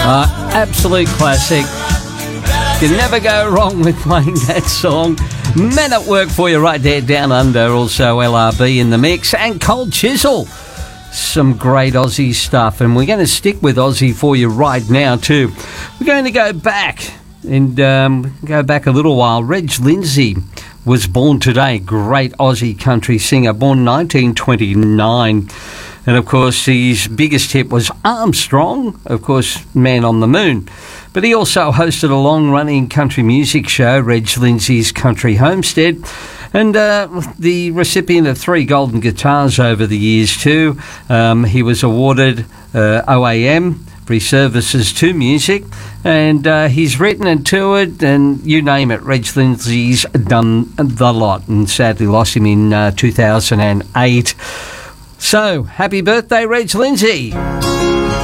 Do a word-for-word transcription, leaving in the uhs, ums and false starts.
Uh, absolute classic. You never go wrong with playing that song. Men at Work for you right there down under. Also L R B in the mix and Cold Chisel. Some great Aussie stuff, and we're going to stick with Aussie for you right now too. We're going to go back and um, go back a little while. Reg Lindsay was born today. Great Aussie country singer, born nineteen twenty-nine. And, of course, his biggest hit was Armstrong, of course, Man on the Moon. But he also hosted a long-running country music show, Reg Lindsay's Country Homestead, and uh, the recipient of three golden guitars over the years too. Um, he was awarded uh, O A M for his services to music, and uh, he's written and toured, and you name it, Reg Lindsay's done the lot, and sadly lost him in uh, two thousand eight. So, happy birthday, Reg Lindsay.